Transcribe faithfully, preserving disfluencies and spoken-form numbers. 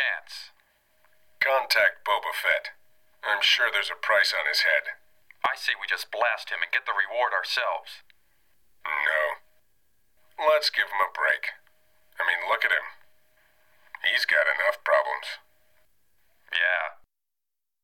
chance. Contact Boba Fett. I'm sure there's a price on his head. I say we just blast him and get the reward ourselves. No. Let's give him a break. I mean, look at him. He's got enough problems.